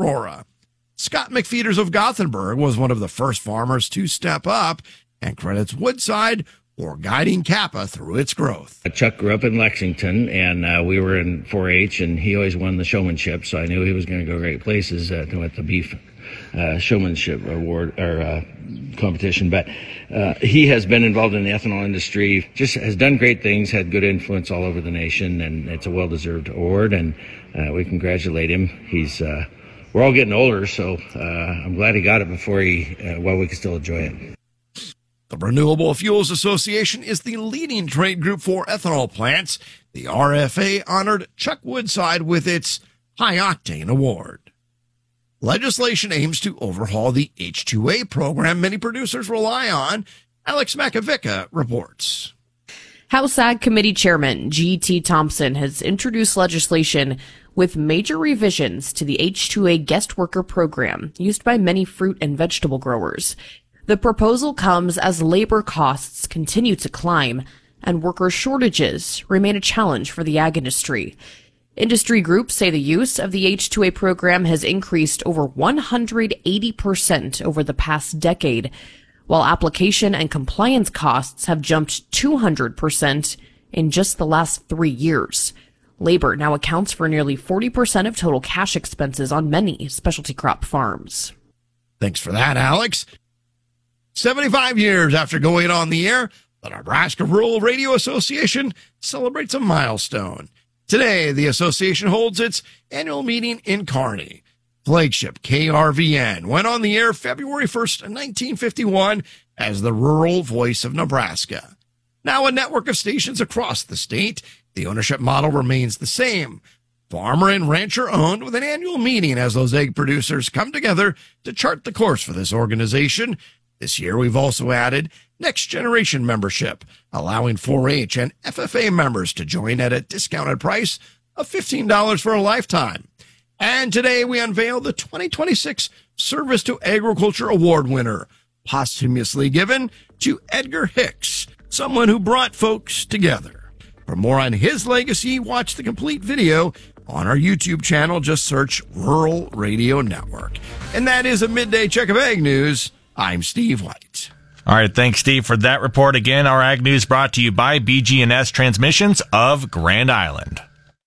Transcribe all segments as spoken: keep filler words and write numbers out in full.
Aurora. Scott McFeeters of Gothenburg was one of the first farmers to step up and credits Woodside for guiding Kappa through its growth. Chuck grew up in Lexington, and uh, we were in four H, and he always won the showmanship, so I knew he was going to go great places uh, with the beef uh, showmanship award or uh, competition. But uh, he has been involved in the ethanol industry, just has done great things, had good influence all over the nation, and it's a well-deserved award, and uh, we congratulate him. He's uh, we're all getting older, so uh, I'm glad he got it before he, uh, while we can still enjoy it. The Renewable Fuels Association is the leading trade group for ethanol plants. The R F A honored Chuck Woodside with its High Octane Award. Legislation aims to overhaul the H two A program many producers rely on. Alex Makovica reports. House Ag Committee Chairman G T Thompson has introduced legislation with major revisions to the H two A guest worker program used by many fruit and vegetable growers. The proposal comes as labor costs continue to climb and worker shortages remain a challenge for the ag industry. Industry groups say the use of the H two A program has increased over one hundred eighty percent over the past decade, while application and compliance costs have jumped two hundred percent in just the last three years. Labor now accounts for nearly forty percent of total cash expenses on many specialty crop farms. Thanks for that, Alex. seventy-five years after going on the air, the Nebraska Rural Radio Association celebrates a milestone. Today, the association holds its annual meeting in Kearney. Flagship K R V N went on the air February first, nineteen fifty-one as the rural voice of Nebraska. Now a network of stations across the state, the ownership model remains the same. Farmer and rancher owned, with an annual meeting as those egg producers come together to chart the course for this organization. This year, we've also added Next Generation membership, allowing four H and F F A members to join at a discounted price of fifteen dollars for a lifetime. And today, we unveil the twenty twenty-six Service to Agriculture Award winner, posthumously given to Edgar Hicks, someone who brought folks together. For more on his legacy, watch the complete video on our YouTube channel. Just search Rural Radio Network. And that is a Midday Check of Ag News. I'm Steve White. All right, thanks, Steve, for that report. Again, our Ag News brought to you by B G and S Transmissions of Grand Island.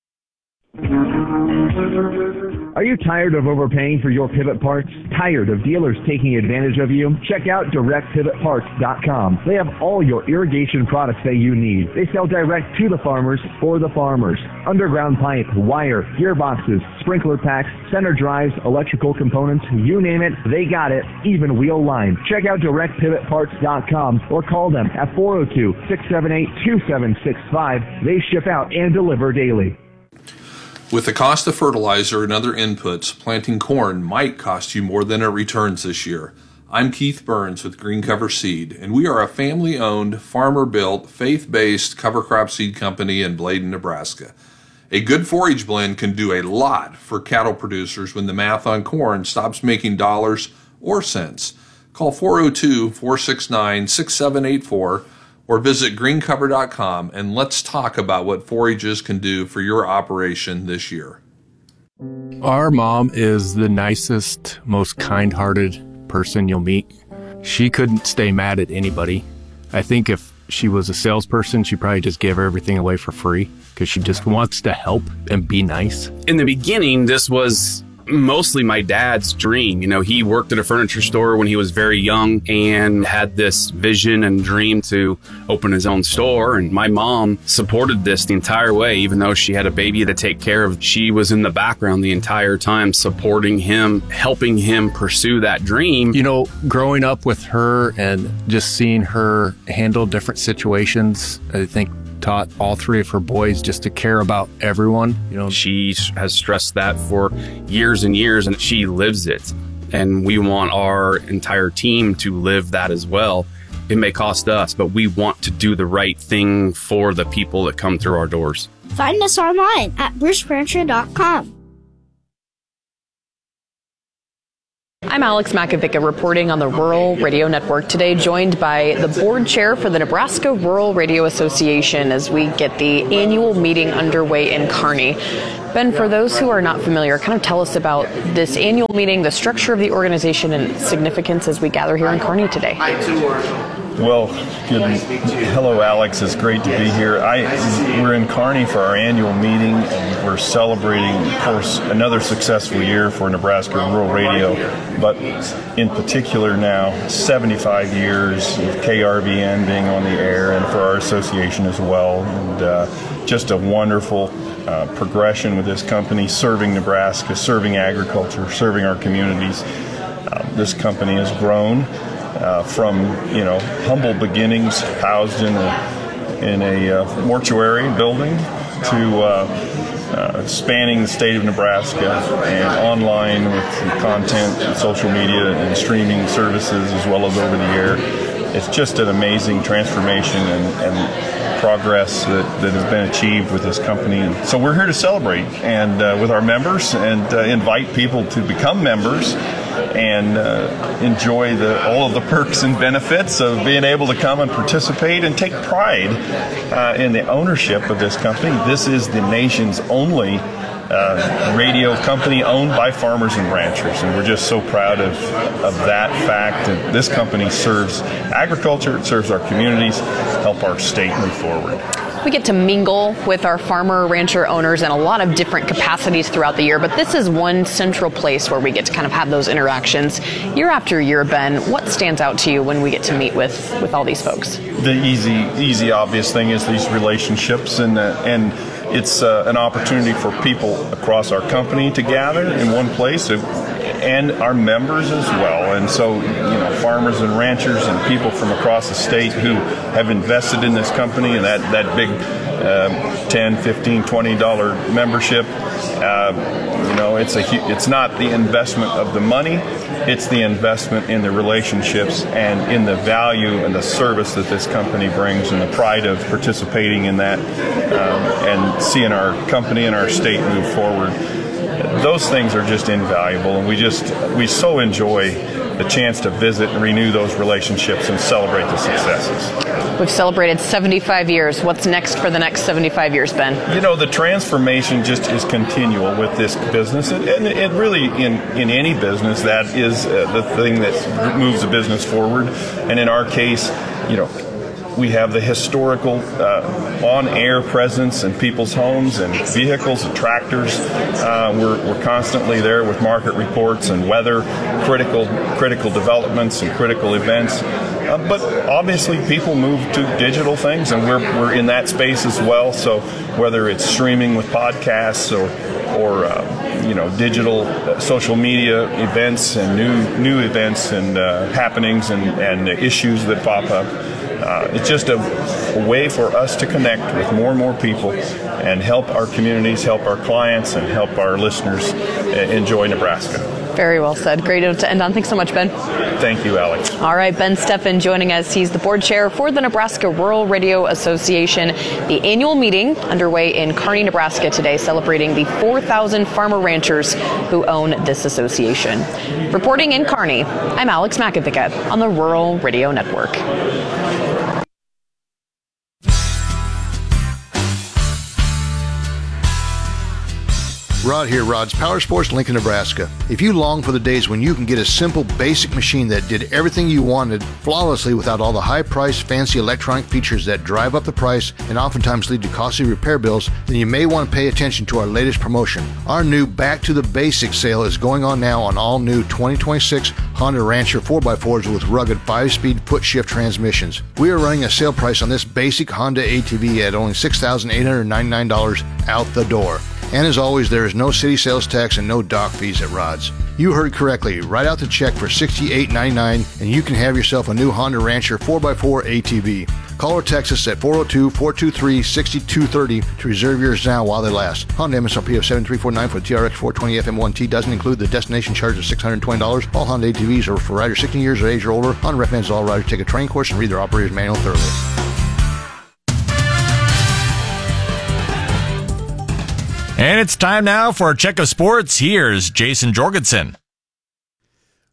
Are you tired of overpaying for your pivot parts? Tired of dealers taking advantage of you? Check out direct pivot parts dot com. They have all your irrigation products that you need. They sell direct to the farmers for the farmers. Underground pipe, wire, gearboxes, sprinkler packs, center drives, electrical components, you name it, they got it, even wheel line. Check out direct pivot parts dot com or call them at four oh two, six seven eight, two seven six five. They ship out and deliver daily. With the cost of fertilizer and other inputs, planting corn might cost you more than it returns this year. I'm Keith Burns with Green Cover Seed, and we are a family-owned, farmer-built, faith-based cover crop seed company in Bladen, Nebraska. A good forage blend can do a lot for cattle producers when the math on corn stops making dollars or cents. Call four oh two, four six nine, six seven eight four or visit green cover dot com and let's talk about what forages can do for your operation this year. Our mom is the nicest, most kind-hearted person you'll meet. She couldn't stay mad at anybody. I think if she was a salesperson, she'd probably just give everything away for free because she just wants to help and be nice. In the beginning, this was mostly my dad's dream. You know, he worked at a furniture store when he was very young and had this vision and dream to open his own store. And my mom supported this the entire way, even though she had a baby to take care of. She was in the background the entire time, supporting him, helping him pursue that dream. You know, growing up with her and just seeing her handle different situations, I think taught all three of her boys just to care about everyone. You know, she has stressed that for years and years, and she lives it. And we want our entire team to live that as well. It may cost us, but we want to do the right thing for the people that come through our doors. Find us online at bruce furniture dot com. I'm Alex Makovica reporting on the Rural Radio Network today, joined by the board chair for the Nebraska Rural Radio Association as we get the annual meeting underway in Kearney. Ben, for those who are not familiar, kind of tell us about this annual meeting, the structure of the organization, and significance as we gather here in Kearney today. Well, good. Hello, Alex. It's great to be here. I, we're in Kearney for our annual meeting, and we're celebrating, of course, another successful year for Nebraska Rural Radio, but in particular now, seventy-five years of K R V N being on the air, and for our association as well, and uh, just a wonderful uh, progression with this company, serving Nebraska, serving agriculture, serving our communities. Uh, this company has grown. Uh, from, you know, humble beginnings, housed in a, in a uh, mortuary building, to uh, uh, spanning the state of Nebraska and online with content and social media and streaming services as well as over the air. It's just an amazing transformation and, and progress that, that has been achieved with this company. And so we're here to celebrate and uh, with our members and uh, invite people to become members and uh, enjoy the, all of the perks and benefits of being able to come and participate and take pride uh, in the ownership of this company. This is the nation's only uh, radio company owned by farmers and ranchers, and we're just so proud of, of that fact. And this company serves agriculture, it serves our communities, help our state move forward. We get to mingle with our farmer rancher owners in a lot of different capacities throughout the year, but this is one central place where we get to kind of have those interactions year after year. Ben, what stands out to you when we get to meet with, with all these folks? The easy, easy, obvious thing is these relationships, and uh, and it's uh, an opportunity for people across our company to gather in one place, and our members as well. And so, you know, farmers and ranchers and people from across the state who have invested in this company, and that, that big uh, ten, fifteen, twenty dollar membership, uh, you know, it's a it's not the investment of the money, it's the investment in the relationships and in the value and the service that this company brings, and the pride of participating in that um, and seeing our company and our state move forward. Those things are just invaluable, and we just we so enjoy the chance to visit and renew those relationships and celebrate the successes. We've celebrated seventy-five years. What's next for the next seventy-five years, Ben? You know, the transformation just is continual with this business, and it really, in, in any business, that is uh, the thing that moves a business forward. And in our case, you know, we have the historical uh, on-air presence in people's homes and vehicles and tractors. Uh, we're, we're constantly there with market reports and weather, critical critical developments and critical events. Uh, but obviously, people move to digital things, and we're we're in that space as well. So whether it's streaming with podcasts or or uh, you know, digital uh, social media events and new new events and uh, happenings and, and issues that pop up. Uh, it's just a, a way for us to connect with more and more people and help our communities, help our clients, and help our listeners uh, enjoy Nebraska. Very well said. Great note to end on. Thanks so much, Ben. Thank you, Alex. All right, Ben Steffen joining us. He's the board chair for the Nebraska Rural Radio Association. The annual meeting underway in Kearney, Nebraska today, celebrating the four thousand farmer ranchers who own this association. Reporting in Kearney, I'm Alex Makovica on the Rural Radio Network. Rod here, Rod's Power Sports, Lincoln, Nebraska. If you long for the days when you can get a simple, basic machine that did everything you wanted flawlessly without all the high-priced, fancy electronic features that drive up the price and oftentimes lead to costly repair bills, then you may want to pay attention to our latest promotion. Our new Back to the Basics sale is going on now on all new twenty twenty-six Honda Rancher four by fours with rugged five-speed foot-shift transmissions. We are running a sale price on this basic Honda A T V at only six thousand eight hundred ninety-nine dollars out the door. And as always, there is no city sales tax and no dock fees at Rod's. You heard correctly. Write out the check for sixty-eight ninety-nine and you can have yourself a new Honda Rancher four by four A T V. Call or text us at four oh two, four two three, six two three oh to reserve yours now while they last. Honda M S R P of seven three four nine for the T R X four twenty F M one T doesn't include the destination charge of six hundred twenty dollars. All Honda A T Vs are for riders sixteen years of age or older. Honda recommends all riders take a training course and read their operator's manual thoroughly. And it's time now for a check of sports. Here's Jason Jorgensen.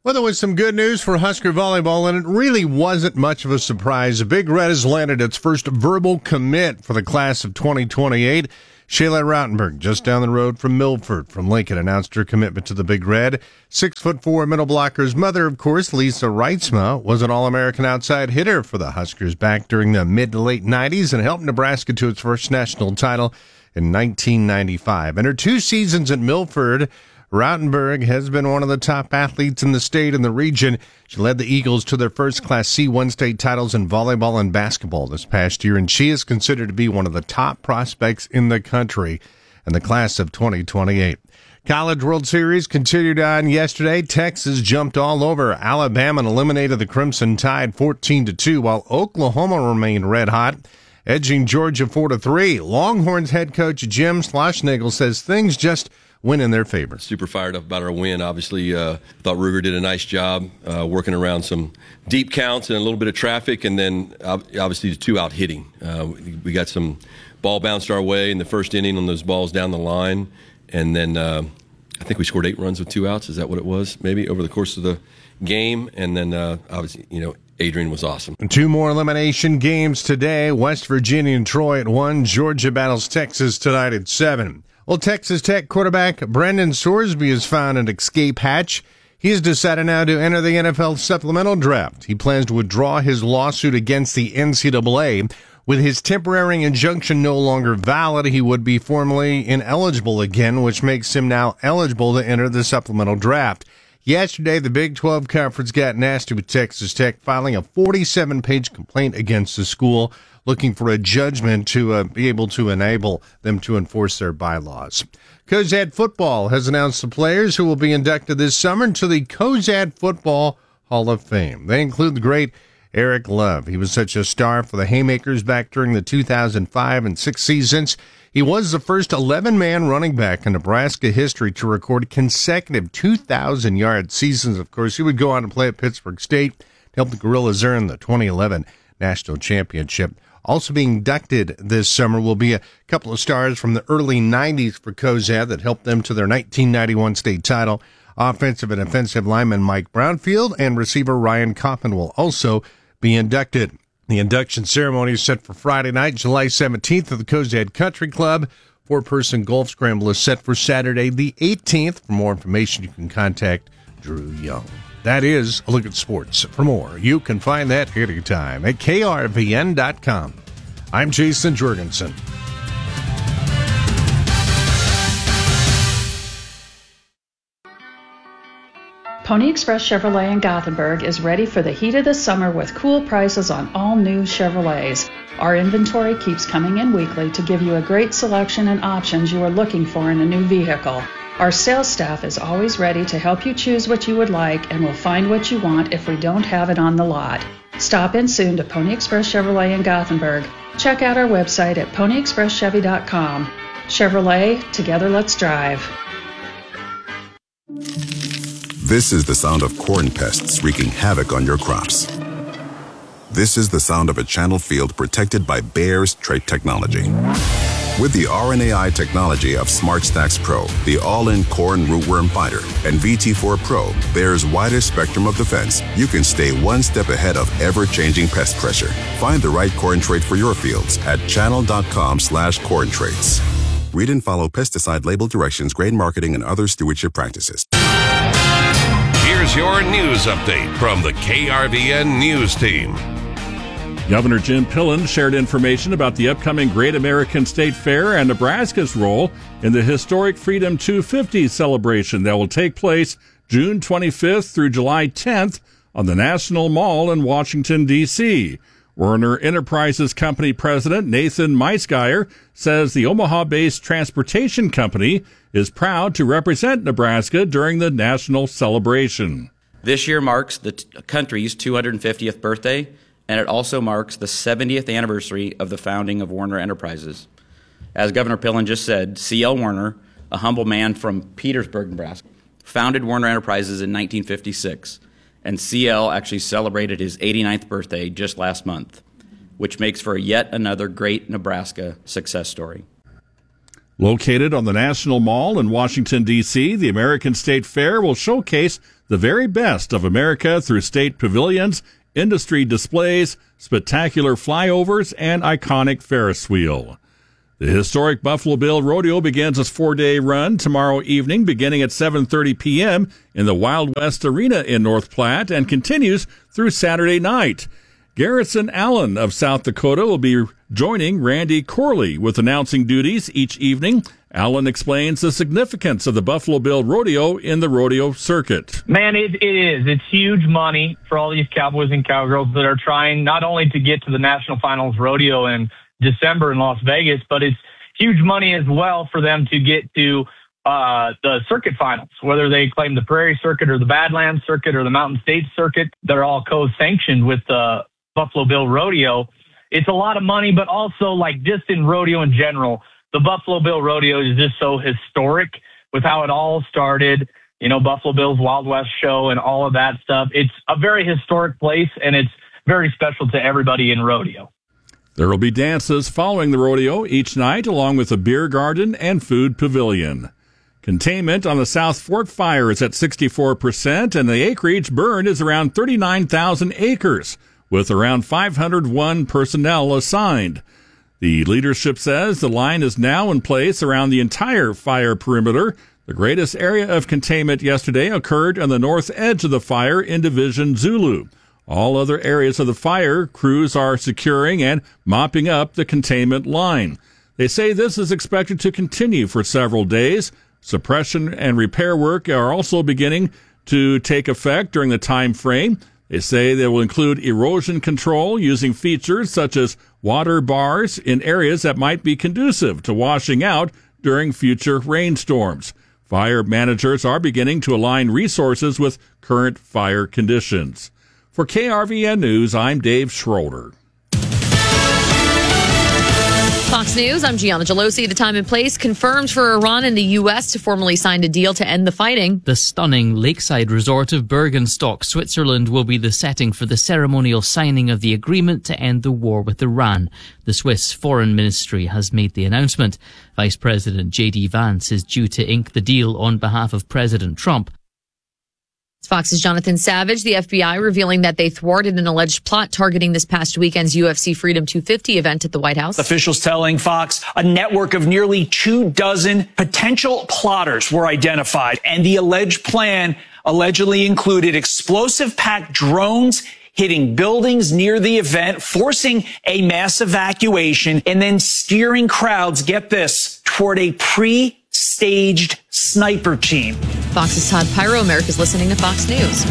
Well, there was some good news for Husker volleyball, and it really wasn't much of a surprise. Big Red has landed its first verbal commit for the class of twenty twenty-eight. Shayla Rautenberg, just down the road from Milford, from Lincoln, announced her commitment to the Big Red. Six foot four middle blocker's mother, of course, Lisa Reitzma, was an All-American outside hitter for the Huskers back during the mid to late nineties and helped Nebraska to its first national title in nineteen ninety-five. In her two seasons at Milford, Rautenberg has been one of the top athletes in the state and the region. She led the Eagles to their first Class C one state titles in volleyball and basketball this past year, and she is considered to be one of the top prospects in the country in the class of twenty twenty-eight. College World Series continued on yesterday. Texas jumped all over Alabama and eliminated the Crimson Tide fourteen to two, while Oklahoma remained red hot, edging Georgia four to three. Longhorns head coach Jim Schlossnagle says things just went in their favor. Super fired up about our win. Obviously, uh, thought Ruger did a nice job uh, working around some deep counts and a little bit of traffic, and then obviously the two out hitting. Uh, we got some ball bounced our way in the first inning on those balls down the line, and then uh, I think we scored eight runs with two outs. Is that what it was? Maybe over the course of the game, and then uh, obviously, you know, Adrian was awesome. Two more elimination games today. West Virginia and Troy at one. Georgia battles Texas tonight at seven. Well, Texas Tech quarterback Brendan Sorsby has found an escape hatch. He has decided now to enter the N F L supplemental draft. He plans to withdraw his lawsuit against the N C double A. With his temporary injunction no longer valid, he would be formally ineligible again, which makes him now eligible to enter the supplemental draft. Yesterday, the Big twelve Conference got nasty with Texas Tech, filing a forty-seven page complaint against the school, looking for a judgment to uh, be able to enable them to enforce their bylaws. Cozad Football has announced the players who will be inducted this summer into the Cozad Football Hall of Fame. They include the great Eric Love. He was such a star for the Haymakers back during the two thousand five and six seasons. He was the first eleven-man running back in Nebraska history to record consecutive two thousand yard seasons. Of course, he would go on to play at Pittsburgh State to help the Gorillas earn the twenty eleven National Championship. Also being inducted this summer will be a couple of stars from the early nineties for Cozad that helped them to their nineteen ninety-one state title. Offensive and defensive lineman Mike Brownfield and receiver Ryan Coffin will also be inducted. The induction ceremony is set for Friday night, July seventeenth at the Cozad Country Club. Four-person golf scramble is set for Saturday the eighteenth. For more information, you can contact Drew Young. That is a look at sports. For more, you can find that anytime at K R V N dot com. I'm Jason Jorgensen. Pony Express Chevrolet in Gothenburg is ready for the heat of the summer with cool prices on all new Chevrolets. Our inventory keeps coming in weekly to give you a great selection and options you are looking for in a new vehicle. Our sales staff is always ready to help you choose what you would like and will find what you want if we don't have it on the lot. Stop in soon to Pony Express Chevrolet in Gothenburg. Check out our website at pony express chevy dot com. Chevrolet, together let's drive. This is the sound of corn pests wreaking havoc on your crops. This is the sound of a channel field protected by Bayer's trait technology. With the R N A I technology of SmartStax Pro, the all-in corn rootworm fighter, and V T four Pro, Bayer's widest spectrum of defense, you can stay one step ahead of ever-changing pest pressure. Find the right corn trait for your fields at channel.com slash corn traits. Read and follow pesticide label directions, grain marketing, and other stewardship practices. Here's your news update from the K R V N News Team. Governor Jim Pillen shared information about the upcoming Great American State Fair and Nebraska's role in the historic Freedom two fifty celebration that will take place June twenty-fifth through July tenth on the National Mall in Washington, D C Werner Enterprises Company President Nathan Meisgeier says the Omaha-based transportation company is proud to represent Nebraska during the national celebration. This year marks the t- country's two hundred fiftieth birthday, and it also marks the seventieth anniversary of the founding of Werner Enterprises. As Governor Pillen just said, C L Werner, a humble man from Petersburg, Nebraska, founded Werner Enterprises in nineteen fifty-six, and C L actually celebrated his eighty-ninth birthday just last month, which makes for yet another great Nebraska success story. Located on the National Mall in Washington, D C, the American State Fair will showcase the very best of America through state pavilions, industry displays, spectacular flyovers, and iconic Ferris wheel. The historic Buffalo Bill Rodeo begins its four-day run tomorrow evening, beginning at seven thirty p.m. in the Wild West Arena in North Platte and continues through Saturday night. Garrison Allen of South Dakota will be joining Randy Corley with announcing duties each evening. Allen explains the significance of the Buffalo Bill Rodeo in the rodeo circuit. Man, it, it is. It's huge money for all these cowboys and cowgirls that are trying not only to get to the National Finals Rodeo in December in Las Vegas, but it's huge money as well for them to get to uh, the circuit finals, whether they claim the Prairie Circuit or the Badlands Circuit or the Mountain States Circuit. They're all co-sanctioned with the Buffalo Bill Rodeo. It's a lot of money, but also like just in rodeo in general, the Buffalo Bill Rodeo is just so historic with how it all started, you know, Buffalo Bill's Wild West show and all of that stuff. It's a very historic place, and it's very special to everybody in rodeo. There will be dances following the rodeo each night, along with a beer garden and food pavilion. Containment on the South Fork fire is at sixty-four percent, and the acreage burned is around thirty-nine thousand acres, with around five hundred one personnel assigned. The leadership says the line is now in place around the entire fire perimeter. The greatest area of containment yesterday occurred on the north edge of the fire in Division Zulu. All other areas of the fire, crews are securing and mopping up the containment line. They say this is expected to continue for several days. Suppression and repair work are also beginning to take effect during the time frame. They say they will include erosion control using features such as water bars in areas that might be conducive to washing out during future rainstorms. Fire managers are beginning to align resources with current fire conditions. For K R V N News, I'm Dave Schroeder. Fox News, I'm Gianna Gelosi. The time and place confirmed for Iran and the U S to formally sign a deal to end the fighting. The stunning lakeside resort of Bergenstock, Switzerland, will be the setting for the ceremonial signing of the agreement to end the war with Iran. The Swiss Foreign Ministry has made the announcement. Vice President J D Vance is due to ink the deal on behalf of President Trump. Fox's Jonathan Savage, the F B I revealing that they thwarted an alleged plot targeting this past weekend's U F C Freedom two fifty event at the White House. Officials telling Fox a network of nearly two dozen potential plotters were identified, and the alleged plan allegedly included explosive-packed drones hitting buildings near the event, forcing a mass evacuation, and then steering crowds, get this, toward a pre-staged sniper team. Fox's Todd Pyro, America's listening to Fox News.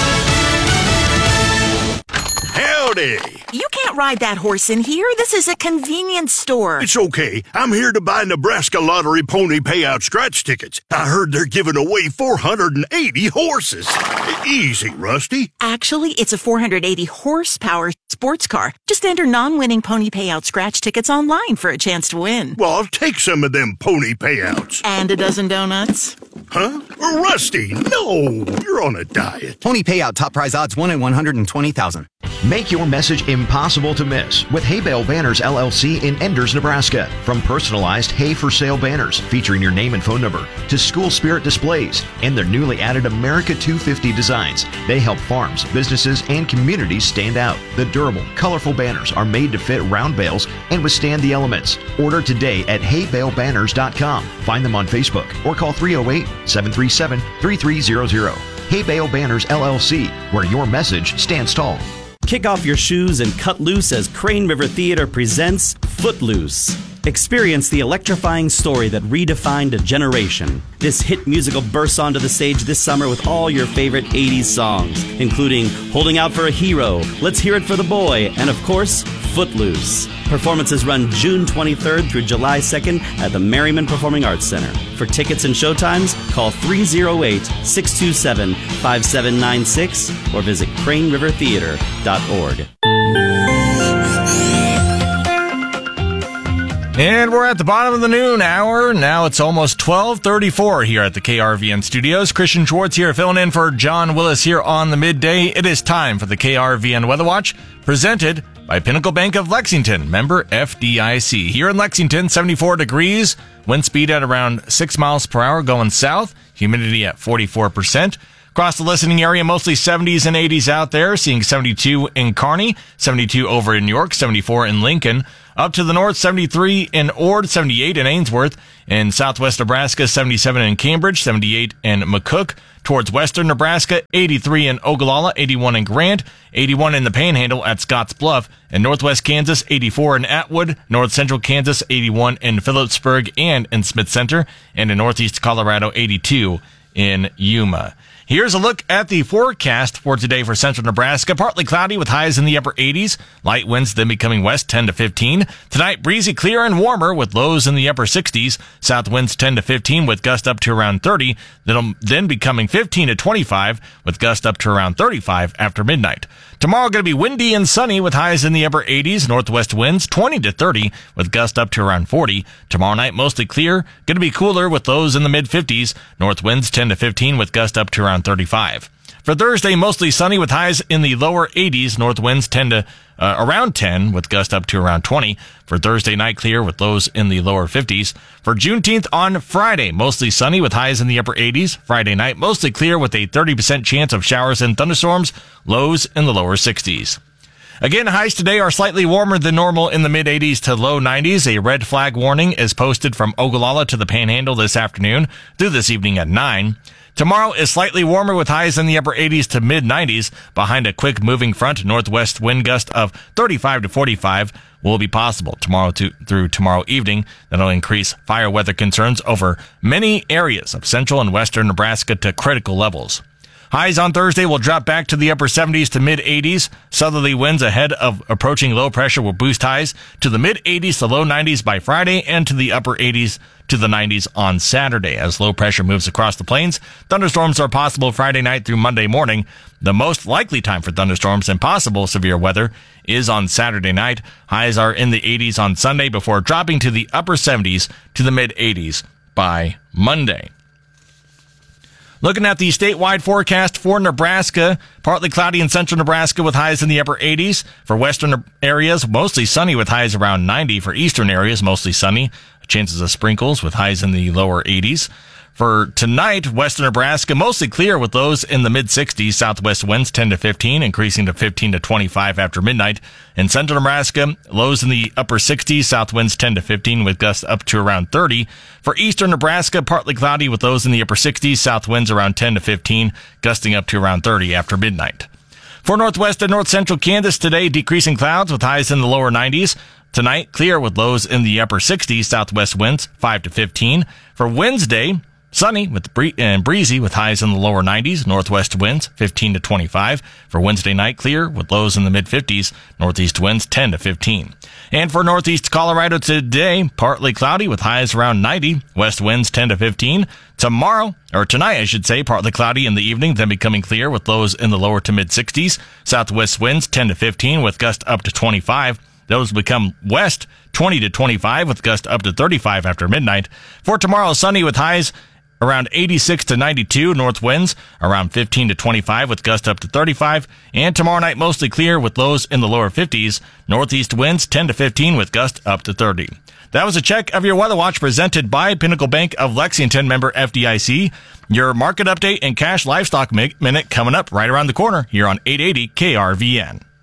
Howdy. You can't ride that horse in here. This is a convenience store. It's okay. I'm here to buy Nebraska Lottery Pony Payout scratch tickets. I heard they're giving away four hundred eighty horses. Easy, Rusty. Actually, it's a four hundred eighty horsepower sports car. Just enter non-winning pony payout scratch tickets online for a chance to win. Well, I'll take some of them pony payouts. And a dozen donuts. Huh? Rusty, no! You're on a diet. Pony Payout top prize odds one in one hundred twenty thousand. Make your message impossible to miss with Hay Bale Banners L L C in Enders, Nebraska. From personalized hay for sale banners featuring your name and phone number to school spirit displays and their newly added America two fifty designs, they help farms, businesses, and communities stand out. The durable, colorful banners are made to fit round bales and withstand the elements. Order today at hay bale banners dot com. Find them on Facebook or call three oh eight, seven three seven, three three zero zero. Hay Bale Banners L L C, where your message stands tall. Kick off your shoes and cut loose as Crane River Theater presents Footloose. Experience the electrifying story that redefined a generation. This hit musical bursts onto the stage this summer with all your favorite eighties songs, including Holding Out for a Hero, Let's Hear It for the Boy, and of course, Footloose. Performances run June twenty-third through July second at the Merriman Performing Arts Center. For tickets and showtimes, call three oh eight, six two seven, five seven nine six or visit crane river theater dot org. And we're at the bottom of the noon hour. Now it's almost twelve thirty-four here at the K R V N studios. Christian Schwartz here filling in for John Willis here on the midday. It is time for the K R V N Weather Watch, presented by Pinnacle Bank of Lexington, member F D I C. Here in Lexington, seventy-four degrees, wind speed at around six miles per hour going south, humidity at forty-four percent. Across the listening area, mostly seventies and eighties out there, seeing seventy-two in Kearney, seventy-two over in York, seventy-four in Lincoln. Up to the north, seventy-three in Ord, seventy-eight in Ainsworth. In southwest Nebraska, seventy-seven in Cambridge, seventy-eight in McCook. Towards western Nebraska, eighty-three in Ogallala, eighty-one in Grant, eighty-one in the Panhandle at Scotts Bluff. In northwest Kansas, eighty-four in Atwood. North central Kansas, eighty-one in Phillipsburg and in Smith Center. And in northeast Colorado, eighty-two in Yuma. Here's a look at the forecast for today for central Nebraska. Partly cloudy with highs in the upper eighties. Light winds then becoming west ten to fifteen. Tonight, breezy, clear, and warmer with lows in the upper sixties. South winds ten to fifteen with gust up to around thirty. Then, then becoming fifteen to twenty-five with gust up to around thirty-five after midnight. Tomorrow going to be windy and sunny with highs in the upper eighties. Northwest winds twenty to thirty with gust up to around forty. Tomorrow night mostly clear. Going to be cooler with lows in the mid fifties. North winds ten to fifteen with gust up to around thirty-five. For Thursday, mostly sunny with highs in the lower eighties. North winds ten to uh, around ten with gust up to around twenty. For Thursday night, clear with lows in the lower fifties. For Juneteenth on Friday, mostly sunny with highs in the upper eighties. Friday night, mostly clear with a thirty percent chance of showers and thunderstorms. Lows in the lower sixties. Again, highs today are slightly warmer than normal in the mid eighties to low nineties. A red flag warning is posted from Ogallala to the Panhandle this afternoon through this evening at nine. Tomorrow is slightly warmer with highs in the upper eighties to mid nineties. Behind a quick moving front, northwest wind gust of thirty-five to forty-five will be possible tomorrow to, through tomorrow evening. That'll increase fire weather concerns over many areas of central and western Nebraska to critical levels. Highs on Thursday will drop back to the upper seventies to mid eighties. Southerly winds ahead of approaching low pressure will boost highs to the mid eighties to low nineties by Friday and to the upper eighties to the nineties on Saturday. As low pressure moves across the plains, thunderstorms are possible Friday night through Monday morning. The most likely time for thunderstorms and possible severe weather is on Saturday night. Highs are in the eighties on Sunday before dropping to the upper seventies to the mid eighties by Monday. Looking at the statewide forecast for Nebraska, partly cloudy in central Nebraska with highs in the upper eighties. For western areas, mostly sunny with highs around ninety. For eastern areas, mostly sunny. Chances of sprinkles with highs in the lower eighties. For tonight, western Nebraska, mostly clear with lows in the mid sixties. Southwest winds ten to fifteen, increasing to fifteen to twenty-five after midnight. In central Nebraska, lows in the upper sixties. South winds ten to fifteen with gusts up to around thirty. For eastern Nebraska, partly cloudy with lows in the upper sixties. South winds around ten to fifteen, gusting up to around thirty after midnight. For northwest and north central Kansas today, decreasing clouds with highs in the lower nineties. Tonight, clear with lows in the upper sixties. Southwest winds five to fifteen. For Wednesday, sunny with bree- and breezy with highs in the lower nineties. Northwest winds fifteen to twenty-five. For Wednesday night, clear with lows in the mid fifties. Northeast winds ten to fifteen. And for northeast Colorado today, partly cloudy with highs around ninety. West winds ten to fifteen. Tomorrow, or tonight I should say, partly cloudy in the evening, then becoming clear with lows in the lower to mid sixties. Southwest winds ten to fifteen with gust up to twenty-five. Those become west twenty to twenty-five with gust up to thirty-five after midnight. For tomorrow, sunny with highs around eighty-six to ninety-two. North winds around fifteen to twenty-five with gust up to thirty-five. And tomorrow night, mostly clear with lows in the lower fifties. Northeast winds ten to fifteen with gust up to thirty. That was a check of your Weather Watch presented by Pinnacle Bank of Lexington, member F D I C. Your market update and cash livestock minute coming up right around the corner here on eight eighty K R V N.